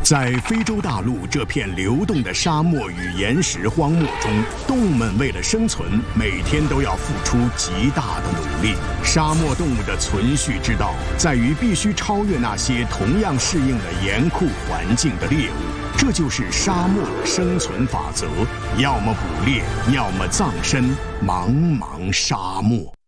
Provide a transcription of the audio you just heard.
在非洲大陆这片流动的沙漠与岩石荒漠中，动物们为了生存，每天都要付出极大的努力。沙漠动物的存续之道，在于必须超越那些同样适应了严酷环境的猎物。这就是沙漠的生存法则：要么捕猎，要么葬身茫茫沙漠。